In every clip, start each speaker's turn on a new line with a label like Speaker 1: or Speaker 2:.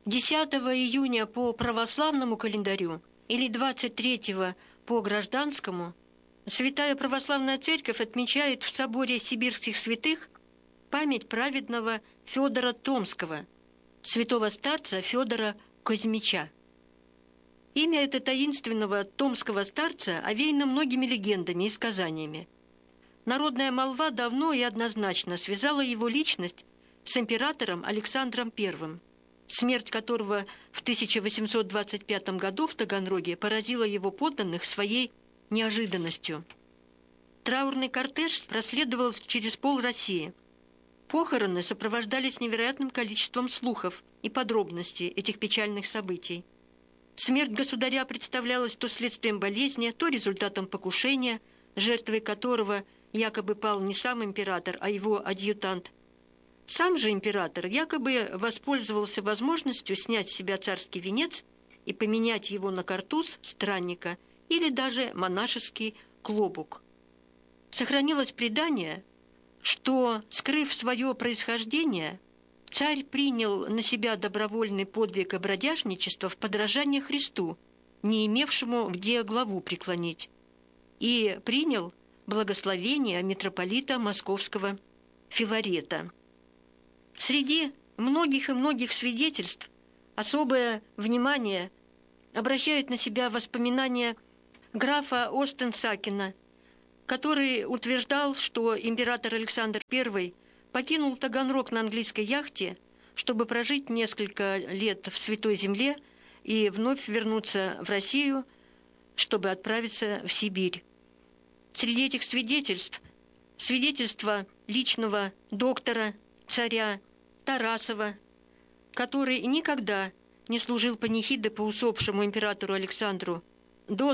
Speaker 1: 10 июня по православному календарю или 23 по гражданскому Святая Православная Церковь отмечает в соборе сибирских святых память праведного Федора Томского, святого старца Федора Кузьмича. Имя это таинственного томского старца овеяно многими легендами и сказаниями. Народная молва давно и однозначно связала его личность с императором Александром I, смерть которого в 1825 году в Таганроге поразила его подданных своей неожиданностью. Траурный кортеж проследовал через пол России. Похороны сопровождались невероятным количеством слухов и подробностей этих печальных событий. Смерть государя представлялась то следствием болезни, то результатом покушения, жертвой которого якобы пал не сам император, а его адъютант. Сам же император якобы воспользовался возможностью снять с себя царский венец и поменять его на картуз странника или даже монашеский клобук. Сохранилось предание, что, скрыв свое происхождение, царь принял на себя добровольный подвиг бродяжничества в подражание Христу, не имевшему где главу преклонить, и принял благословение митрополита московского Филарета. Среди многих и многих свидетельств особое внимание обращают на себя воспоминания графа Остенсакена, который утверждал, что император Александр I покинул Таганрог на английской яхте, чтобы прожить несколько лет в Святой Земле и вновь вернуться в Россию, чтобы отправиться в Сибирь. Среди этих свидетельств свидетельство личного доктора царя Тарасова, который никогда не служил панихиды по усопшему императору Александру до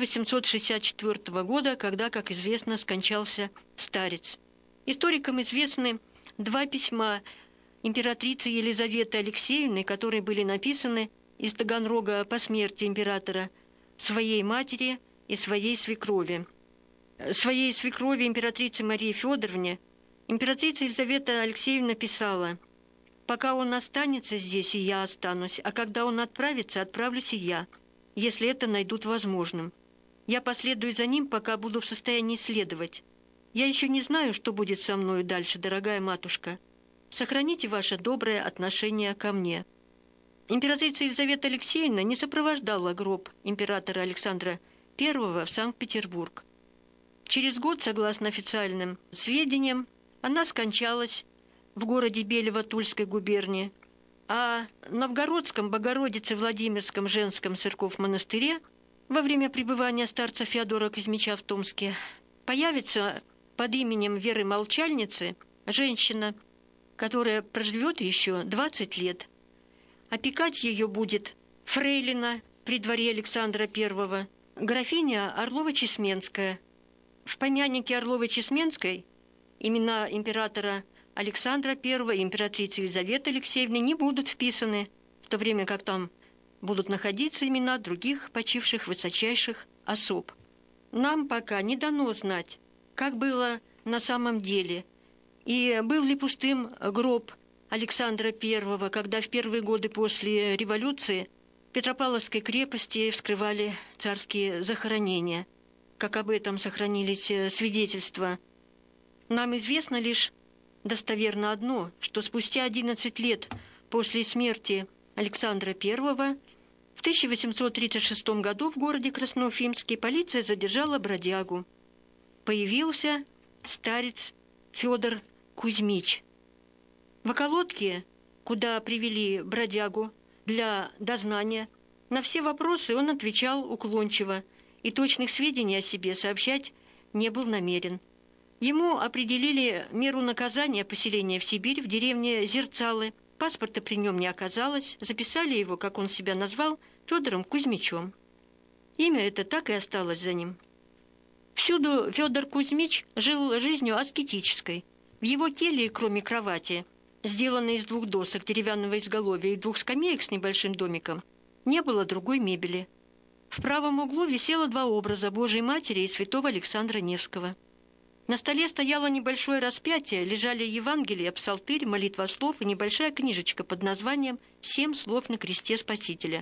Speaker 1: 1864 года, когда, как известно, скончался старец. Историкам известны два письма императрицы Елизаветы Алексеевны, которые были написаны из Таганрога по смерти императора своей матери и своей свекрови. Своей свекрови императрице Марии Федоровне императрица Елизавета Алексеевна писала: «Пока он останется здесь, и я останусь, а когда он отправится, отправлюсь и я, если это найдут возможным. Я последую за ним, пока буду в состоянии следовать. Я еще не знаю, что будет со мною дальше, дорогая матушка. Сохраните ваше доброе отношение ко мне». Императрица Елизавета Алексеевна не сопровождала гроб императора Александра I в Санкт-Петербург. Через год, согласно официальным сведениям, она скончалась в городе Белево Тульской губернии, а в Новгородском Богородице-Владимирском женском церковь-монастыре во время пребывания старца Феодора Кузьмича в Томске появится под именем Веры Молчальницы женщина, которая проживет еще 20 лет. Опекать ее будет фрейлина при дворе Александра I, графиня Орлова-Чесменская. В помяннике Орловой-Чесменской имена императора Александра I и императрицы Елизаветы Алексеевны не будут вписаны, в то время как там будут находиться имена других почивших высочайших особ. Нам пока не дано знать, как было на самом деле, и был ли пустым гроб Александра I, когда в первые годы после революции в Петропавловской крепости вскрывали царские захоронения, как об этом сохранились свидетельства. Нам известно лишь достоверно одно, что спустя 11 лет после смерти Александра I в 1836 году в городе Красноуфимске полиция задержала бродягу. Появился старец Федор Кузьмич. В околотке, куда привели бродягу для дознания, на все вопросы он отвечал уклончиво и точных сведений о себе сообщать не был намерен. Ему определили меру наказания поселения в Сибирь в деревне Зерцалы. Паспорта при нем не оказалось, записали его, как он себя назвал, Федором Кузьмичом. Имя это так и осталось за ним. Всюду Федор Кузьмич жил жизнью аскетической. В его келье, кроме кровати, сделанной из 2 досок деревянного изголовья и 2 скамеек с небольшим домиком, не было другой мебели. В правом углу висело 2 образа Божией Матери и святого Александра Невского. На столе стояло небольшое распятие, лежали Евангелие, псалтырь, молитвослов и небольшая книжечка под названием «7 слов на кресте Спасителя».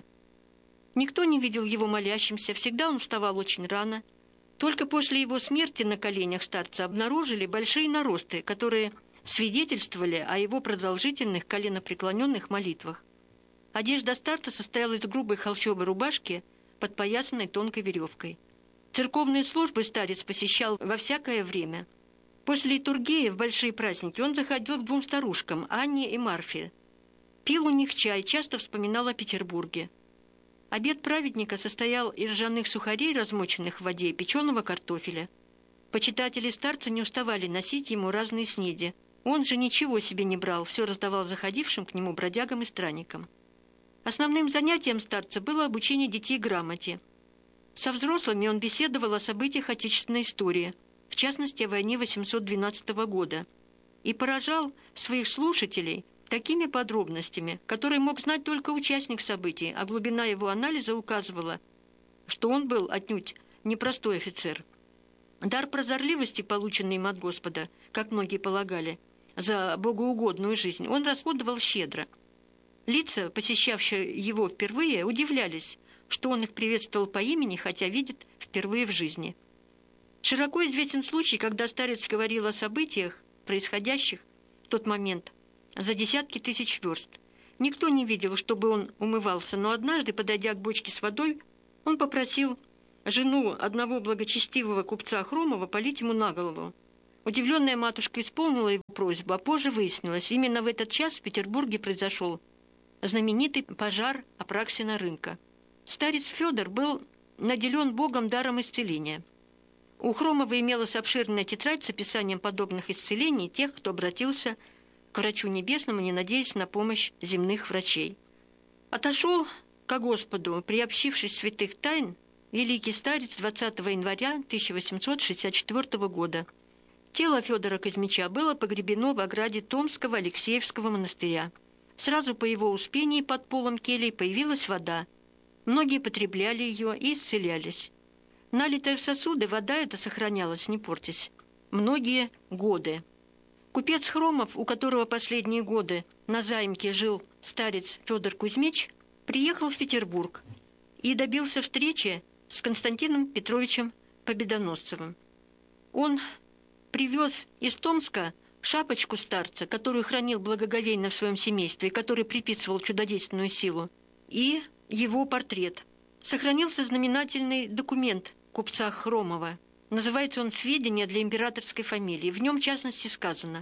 Speaker 1: Никто не видел его молящимся, всегда он вставал очень рано. Только после его смерти на коленях старца обнаружили большие наросты, которые свидетельствовали о его продолжительных коленопреклоненных молитвах. Одежда старца состояла из грубой холщовой рубашки, подпоясанной тонкой веревкой. Церковные службы старец посещал во всякое время. После литургии в большие праздники он заходил к двум старушкам, Анне и Марфе. Пил у них чай, часто вспоминал о Петербурге. Обед праведника состоял из ржаных сухарей, размоченных в воде, и печеного картофеля. Почитатели старца не уставали носить ему разные снеди. Он же ничего себе не брал, все раздавал заходившим к нему бродягам и странникам. Основным занятием старца было обучение детей грамоте. Со взрослыми он беседовал о событиях отечественной истории, в частности, о войне 812 года, и поражал своих слушателей такими подробностями, которые мог знать только участник событий, а глубина его анализа указывала, что он был отнюдь непростой офицер. Дар прозорливости, полученный им от Господа, как многие полагали, за богоугодную жизнь, он расходовал щедро. Лица, посещавшие его впервые, удивлялись, что он их приветствовал по имени, хотя видит впервые в жизни. Широко известен случай, когда старец говорил о событиях, происходящих в тот момент, за десятки тысяч верст. Никто не видел, чтобы он умывался, но однажды, подойдя к бочке с водой, он попросил жену одного благочестивого купца Хромова полить ему на голову. Удивленная матушка исполнила его просьбу, а позже выяснилось, именно в этот час в Петербурге произошел знаменитый пожар Апраксина рынка. Старец Федор был наделен Богом даром исцеления. У Хромова имелась обширная тетрадь с описанием подобных исцелений тех, кто обратился к врачу небесному, не надеясь на помощь земных врачей. Отошел ко Господу, приобщившись святых тайн, великий старец 20 января 1864 года. Тело Федора Кузьмича было погребено в ограде Томского Алексеевского монастыря. Сразу по его успении под полом келий появилась вода. Многие потребляли ее и исцелялись. Налитая в сосуды, вода эта сохранялась, не портясь, многие годы. Купец Хромов, у которого последние годы на заимке жил старец Федор Кузьмич, приехал в Петербург и добился встречи с Константином Петровичем Победоносцевым. Он привез из Томска шапочку старца, которую хранил благоговейно в своем семействе и который приписывал чудодейственную силу, и его портрет. Сохранился знаменательный документ купца Хромова. Называется он «Сведения для императорской фамилии». В нем, в частности, сказано: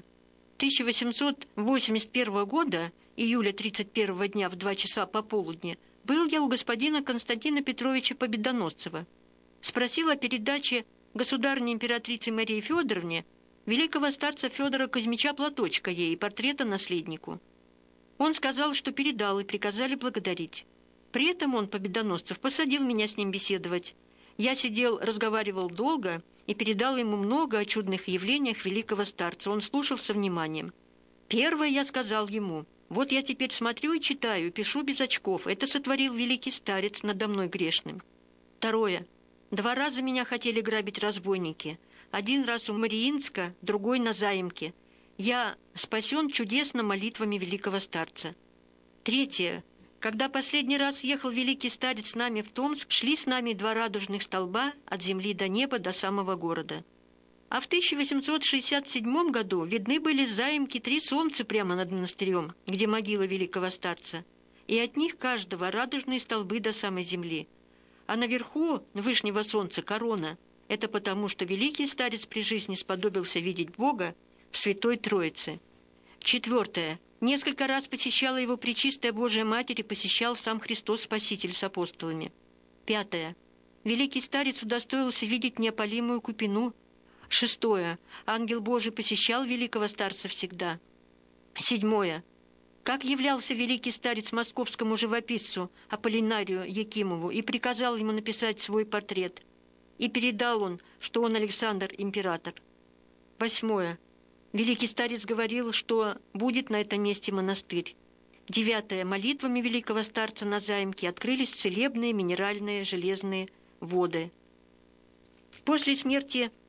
Speaker 1: 1881 года, июля 31 дня в 2 часа пополудни, был я у господина Константина Петровича Победоносцева. Спросил о передаче государыне императрице Марии Федоровне великого старца Федора Кузьмича платочка ей и портрета наследнику. Он сказал, что передал, и приказали благодарить. При этом он, Победоносцев, посадил меня с ним беседовать. Я сидел, разговаривал долго и передал ему много о чудных явлениях великого старца. Он слушал со вниманием. Первое я сказал ему: вот я теперь смотрю и читаю, пишу без очков. Это сотворил великий старец надо мной грешным. Второе. 2 раза меня хотели грабить разбойники. 1 раз у Мариинска, другой на заимке. Я спасен чудесно молитвами великого старца. Третье. Когда последний раз ехал великий старец с нами в Томск, шли с нами 2 радужных столба от земли до неба до самого города. А в 1867 году видны были с заимки 3 солнца прямо над монастырем, где могила великого старца, и от них каждого радужные столбы до самой земли. А наверху вышнего солнца корона. Это потому, что великий старец при жизни сподобился видеть Бога в Святой Троице. 4. Несколько раз посещала его Пречистая Божия Матерь и посещал сам Христос Спаситель с апостолами. 5. Великий старец удостоился видеть неопалимую купину. 6. Ангел Божий посещал великого старца всегда. 7. Как являлся великий старец московскому живописцу Аполлинарию Якимову и приказал ему написать свой портрет. И передал он, что он Александр император. 8. Великий старец говорил, что будет на этом месте монастырь. 9. Молитвами великого старца на заимке открылись целебные минеральные железные воды. После смерти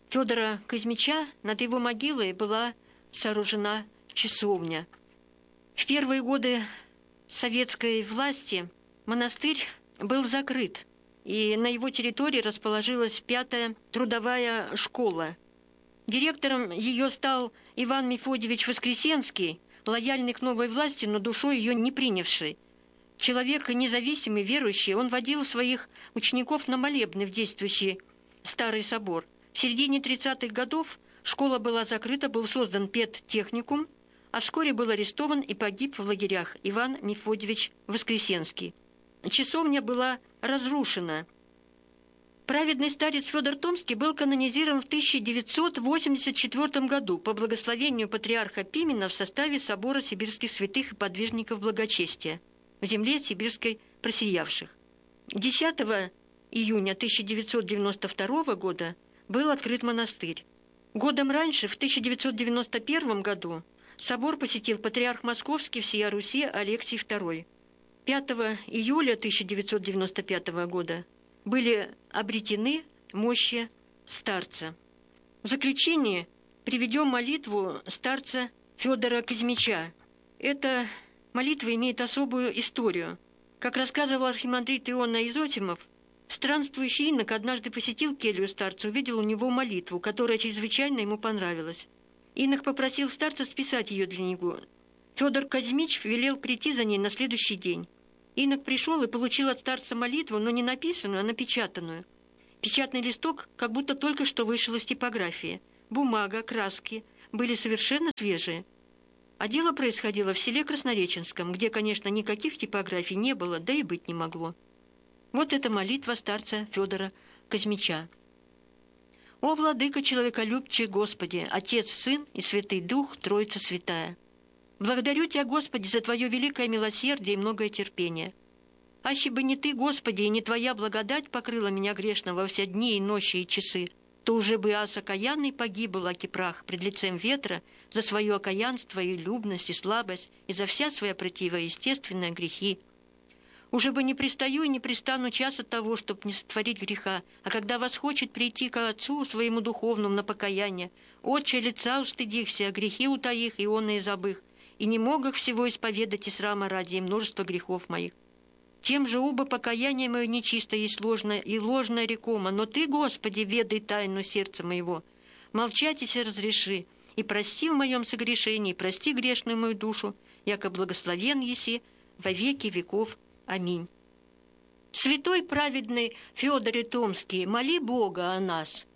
Speaker 1: Федора Кузьмича над его могилой была сооружена часовня. В первые годы советской власти монастырь был закрыт, и на его территории расположилась 5-я трудовая школа. Директором ее стал Иван Мефодьевич Воскресенский, лояльный к новой власти, но душой ее не принявший. Человек независимый, верующий, он водил своих учеников на молебны в действующий Старый собор. В середине 30-х годов школа была закрыта, был создан педтехникум, а вскоре был арестован и погиб в лагерях Иван Мефодьевич Воскресенский. Часовня была разрушена. Праведный старец Федор Томский был канонизирован в 1984 году по благословению патриарха Пимена в составе собора сибирских святых и подвижников благочестия в земле сибирской просиявших. 10 июня 1992 года был открыт монастырь. Годом раньше, в 1991 году, собор посетил патриарх Московский всея Руси Алексий II. 5 июля 1995 года были обретены мощи старца. В заключение приведем молитву старца Федора Кузьмича. Эта молитва имеет особую историю. Как рассказывал архимандрит Иоанн Изотимов, странствующий инок однажды посетил келью старца, увидел у него молитву, которая чрезвычайно ему понравилась. Инок попросил старца списать ее для него. Федор Кузьмич велел прийти за ней на следующий день. Инок пришел и получил от старца молитву, но не написанную, а напечатанную. Печатный листок как будто только что вышел из типографии. Бумага, краски были совершенно свежие. А дело происходило в селе Краснореченском, где, конечно, никаких типографий не было, да и быть не могло. Вот эта молитва старца Федора Кузьмича. «О, владыка человеколюбчий Господи, Отец, Сын и Святый Дух, Троица Святая! Благодарю Тебя, Господи, за Твое великое милосердие и многое терпение. Аще бы не Ты, Господи, и не Твоя благодать покрыла меня грешного во все дни и ночи и часы, то уже бы ас окаянный погибл, аки прах, пред лицем ветра, за свое окаянство и любность и слабость, и за вся своя противоестественные грехи. Уже бы не пристаю и не пристану часа того, чтоб не сотворить греха, а когда вас хочет прийти ко Отцу своему духовному на покаяние, Отче, лица устыдихся, грехи утаих и онные забых, и не мог их всего исповедать и срама ради и множества грехов моих. Тем же убо покаяние мое нечисто и сложное, и ложное рекомо, но Ты, Господи, ведай тайну сердца моего. Молчатись разреши, и прости в моем согрешении, прости грешную мою душу, яко благословен еси во веки веков. Аминь. Святой праведный Федоре Томский, моли Бога о нас,